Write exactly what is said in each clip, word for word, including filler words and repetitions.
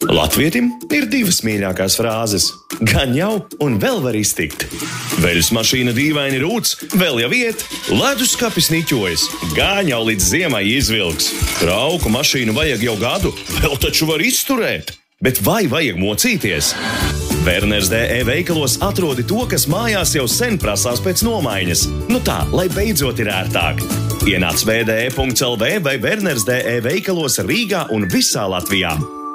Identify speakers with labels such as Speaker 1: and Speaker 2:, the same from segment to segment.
Speaker 1: Latvietim ir divas mīļākās frāzes – gan jau un vēl var iztikt. Veļas mašīna dīvaini rūc, vēl jau iet, leduskapis niķojas, gan jau līdz ziemai izvilks. Trauku mašīnu vajag jau gadu, vēl taču var izturēt. Bet vai vajag mocīties? Werners dot e veikalos atrodi to, kas mājās jau sen prasās pēc nomaiņas. Nu tā, lai beidzot ir ērtāk. Ienāc v d e punkts l v vai Werners dot e veikalos Rīgā un visā Latvijā.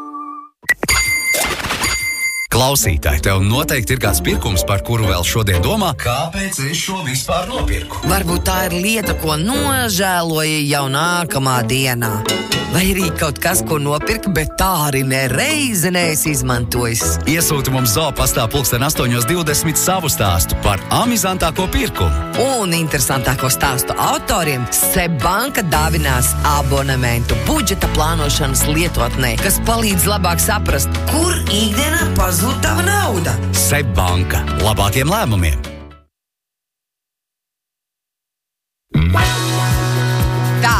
Speaker 2: Klausītāji, tev noteikti ir kāds pirkums, par kuru vēl šodien domā, kāpēc es šo vispār nopirku?
Speaker 3: Varbūt tā ir lieta, ko nožēloji jau nākamā dienā. Vai arī kaut kas, ko nopirka, bet tā arī nereizi neesi izmantojis.
Speaker 2: Iesūti mums Zoopastā pulksten astoņos divdesmit savu stāstu par amizantāko pirkumu.
Speaker 3: Un interesantāko stāstu autoriem Seb banka dāvinās abonementu budžeta plānošanas lietotnē, kas palīdz labāk saprast, kur ikdienā pazūd tava nauda.
Speaker 2: Seb banka. Labākiem lēmumiem.
Speaker 3: Tā.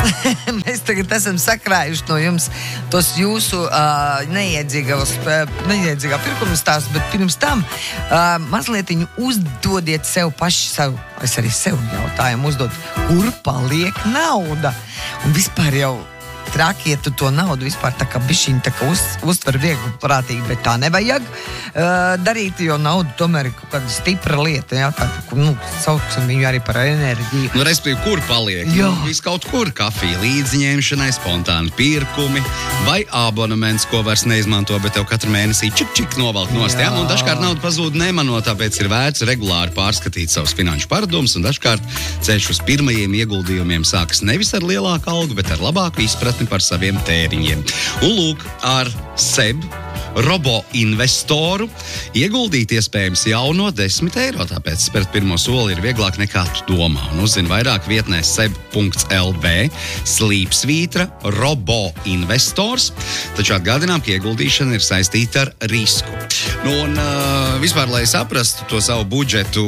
Speaker 3: Mēs tagad esam sakrājuši no jums tos jūsu uh, neiedzīgos, neiedzīgā pirkuma stāstu, bet pirms tam uh, mazlietiņu uzdodiet sev paši savu, es arī sev jautājumu uzdot, kur paliek nauda? Un vispār jau traki, ja tu to naudu vispār tā kā bišķiņ tā kā uz, uztver viegli prātīgi, bet tā nevajag uh, darīt, jo nauda tomēr ir kaut kāda stipra lieta, jā, tā, nu, sauksim viņu arī par enerģiju.
Speaker 4: Nu, respektīvi, kur paliek?
Speaker 3: Jā.
Speaker 4: Nu, vis kaut kur kafija līdziņemšanai, spontāni pirkumi vai abonements, ko vairs neizmanto, bet tev katru mēnesī čik, čik novalk nost, jā. Jā? Un dažkārt nauda pazūd nemanot, tāpēc ir vērts regulāri pārskatīt savus finanšu paradumus, un dažkārt ceļš uz pirmajiem ieguldījumiem sākas nevis ar lielāku algu, bet ar labāku izpratni par saviem tēriņiem. Un lūk, ar Seb robo-investoru ieguldīt iespējams jau no desmit eiro, tāpēc spērt pirmo soli ir vieglāk nekā tu domā. Un uzzini vairāk vietnē seb punkts l v slīpsvītra robo-investors, taču atgādinām, ka ieguldīšana ir saistīta ar risku. Nu, un uh, vispār, lai saprastu to savu budžetu,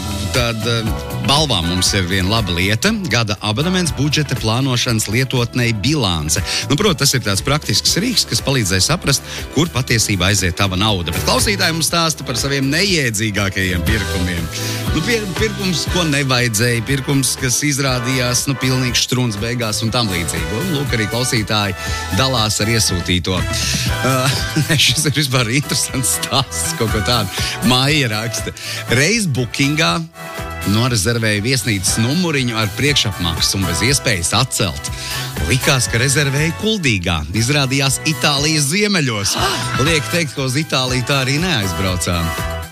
Speaker 4: tad uh, balvā mums ir viena laba lieta – gada abonements budžeta plānošanas lietotnei bilance. Nu, protams, tas ir tāds praktisks rīks, kas palīdzēja saprast, kur patiesībā aiziet tava nauda. Bet klausītāji mums stāsta par saviem neiedzīgākajiem pirkumiem. Nu, pir, pirkums, ko nevajadzēja, pirkums, kas izrādījās, nu, pilnīgs štruns beigās un tam līdzīgi. Un, lūk, arī klausītāji dalās ar iesūtīto. Uh, šis ir vispār interesants stāsts, kaut ko tādu. Māja raksta. Reiz bookingā norezervēja viesnīcas numuriņu ar priekšapmaksu un bez iespējas atcelt. Likās, ka rezervēja Kuldīgā. Izrādījās Itālijas ziemeļos. Liek teikt, ka uz Itāliju tā arī neaizbraucām.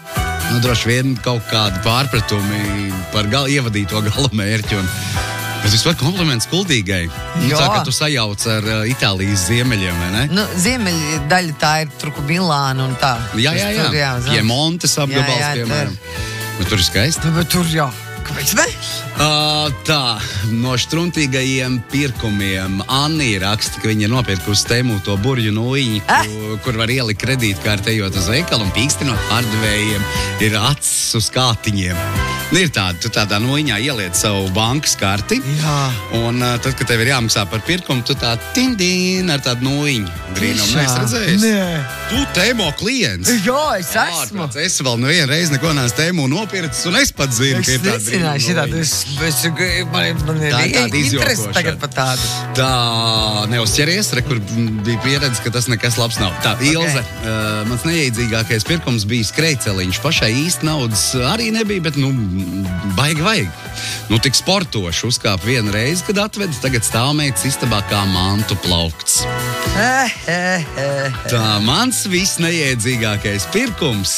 Speaker 4: Nu, droši vien kaut kādi pārpratumi par gal, ievadīto galamērķi. Un, bet vispār kompliments Kuldīgai. Nu, tā, ka tu sajauc ar uh, Itālijas ziemeļiem, vai ne?
Speaker 3: Nu, ziemeļa daļa tā ir turku Milāna un tā.
Speaker 4: Jā, jā, jā.
Speaker 3: Tur, jā
Speaker 4: Piemontes apgabals,
Speaker 3: jā, jā,
Speaker 4: piemēram. Bet tur ir skaisti.
Speaker 3: Bet tur jā. Kāpēc ne?
Speaker 4: Uh, tā, no štruntīgajiem pirkumiem Anni raksta, ka viņa ir nopirkusi Temu to burju nūjiņu,
Speaker 3: eh?
Speaker 4: kur, kur var ielikt kredītkārti ejot uz veikalu un pīkstinot pārdevējiem ir acis uz kātiņiem. Ir tāda, tu tādā nūjiņā ieliec savu bankas karti,
Speaker 3: jā.
Speaker 4: Un uh, tad, kad tev ir jāmaksā par pirkumu, tu tā tindīn ar tādu nūjiņu. Brīnum, neesi redzējis?
Speaker 3: Nē.
Speaker 4: Tu Temo klients.
Speaker 3: Jā, es esmu.
Speaker 4: Ārprāts, es vēl nevienu reizi neko neesmu Temo nopircis, un es pat zinu, ka ir tāda brīnum nūjiņa.
Speaker 3: Es, es, man, man ir
Speaker 4: tā ir tāda
Speaker 3: interesi tagad par tādu.
Speaker 4: Tā neuzķeries, re, kur bija pieredze, ka tas nekas labs nav. Tā, Ilze, okay. uh, mans neieidzīgākais pirkums bija skrejceliņš. Pašai īsti naudas arī nebija, bet, nu, baigi vajag. Nu, tik sportoši uzkāp vienu reizi, kad atvedi, tagad stāvmeitas istabā kā mantu plaukts.
Speaker 3: Eh, eh, eh.
Speaker 4: Tā, mans visneiedzīgākais pirkums,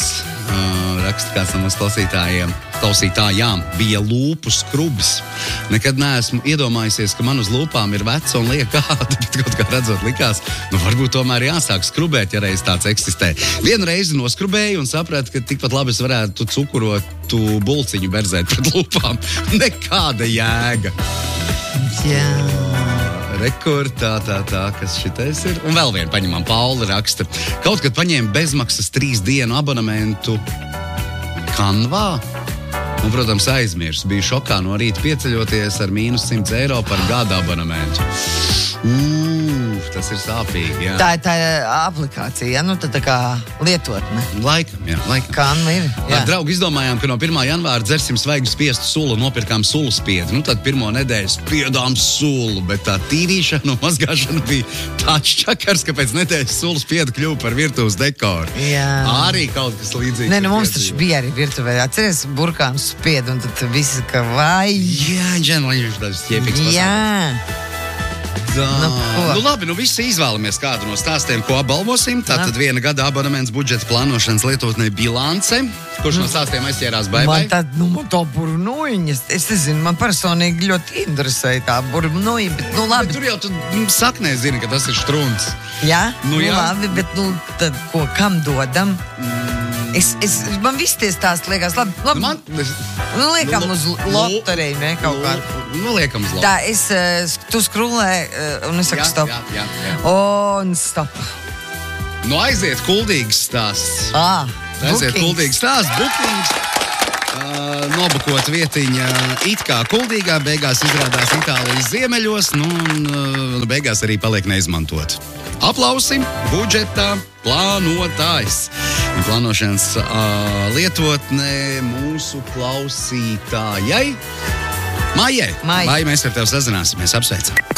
Speaker 4: uh, raksta kāds no mūsu klausītājiem, klausītājām, bija lūpu skrubs. Nekad neesmu iedomājusies, ka man uz lūpām ir veca un lieka kāda, bet kaut kā redzot likās, nu varbūt tomēr jāsāk skrubēt, ja reiz tāds eksistē. Vienu reizi noskrubēju un sapratu, ka tikpat labi es varētu cukurotu bulciņu berzēt pret lūpām. Nekāda jēga.
Speaker 3: Jā.
Speaker 4: Rekur, tā, tā, tā, kas šitais ir. Un vēl vienu paņemam, Paula raksta. Kaut kad paņēma bezmaksas trīs dienu abonementu Canvā. Un, protams, aizmirsu. Biju šokā no rīta pieceļoties ar mīnus simts eiro par gada abonementu. Uf, tas tas ir sāpīgi, jā.
Speaker 3: Tā ir tā aplikācija, ja? Nu, tad tā kā lietotne.
Speaker 4: Laikam, jā, laikam.
Speaker 3: Kā nu ir? Jā.
Speaker 4: Ar draugu izdomājām, ka no pirmā janvāra dzersim svaigu spiestu sulu, nopirkām sulu spiedi. Nu, tad pirmo nedēļu spiedām sulu, bet tā tīrīšana un mazgāšana bija tāds čakars, ka pēc nedēļas sulu spiedu kļuva par virtuves dekoru.
Speaker 3: Jā.
Speaker 4: Arī kaut kas līdzīgs.
Speaker 3: Nē, nu mums taču bija arī virtuvē. Atceries, burkānu spiedu, un tad visi, ka vai...
Speaker 4: Jā, Džena, lai viņš tāds ķiepīgs pasākums.
Speaker 3: Jā.
Speaker 4: Tā.
Speaker 3: Nu,
Speaker 4: Nu, labi, nu visi izvēlamies kādu no stāstiem, ko apbalvosim. Tātad viena gada abonaments budžeta plānošanas lietotnē bilance. Kurš no stāstiem aizķērās baibai?
Speaker 3: Man tā, nu, man tā burbuļnojiņa, es nezinu, man personīgi ļoti interesēja tā burbuļnojiņa, bet, nu, labi.
Speaker 4: Bet tur jau tu nu, saknē zini, ka tas ir štruns.
Speaker 3: Jā?
Speaker 4: Nu,
Speaker 3: Nu,
Speaker 4: jā.
Speaker 3: labi, bet, nu, tad ko, kam dodam? Es, es, man viss tie stāsti liekas, labi, labi.
Speaker 4: Man,
Speaker 3: Nu, liekam uz loteriju, ne, kaut kā.
Speaker 4: Nu, liekam uz loteriju.
Speaker 3: Tā, es, uh, tu skrulē, uh, un es saku
Speaker 4: Jā,
Speaker 3: stop.
Speaker 4: jā, jā, jā.
Speaker 3: Un stop.
Speaker 4: Nu, aiziet kuldīgs stāsts.
Speaker 3: Ā,
Speaker 4: Aiziet
Speaker 3: bookings.
Speaker 4: kuldīgs stāsts, bookings. Uh, nobukot vietiņa it kā kuldīgā, beigās izrādās Itālijas ziemeļos, nu, un uh, beigās arī paliek neizmantot. Aplausim budžetā plānotājs. Un plānošanas uh, lietotne mūsu klausītājai Maijai.
Speaker 3: Maija.
Speaker 4: Maija, mēs ar tevi sazināsimies, apsveicam.